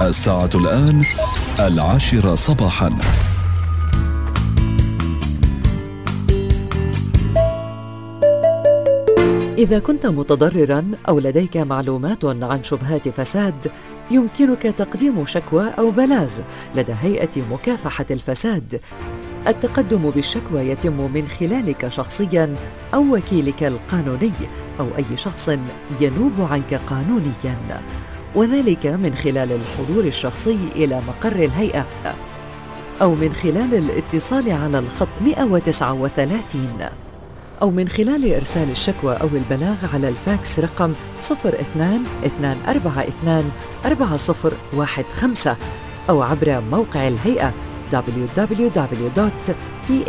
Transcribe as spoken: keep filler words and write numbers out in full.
الساعة الآن العاشرة صباحا. إذا كنت متضرراً أو لديك معلومات عن شبهات فساد، يمكنك تقديم شكوى أو بلاغ لدى هيئة مكافحة الفساد. التقدم بالشكوى يتم من خلالك شخصياً أو وكيلك القانوني أو أي شخص ينوب عنك قانونياً، وذلك من خلال الحضور الشخصي إلى مقر الهيئة أو من خلال الاتصال على الخط مئة وتسعة وثلاثين أو من خلال إرسال الشكوى أو البلاغ على الفاكس رقم صفر اثنان اثنان أربعة اثنان أربعة صفر واحد خمسة أو عبر موقع الهيئة دبليو دبليو دبليو دوت بي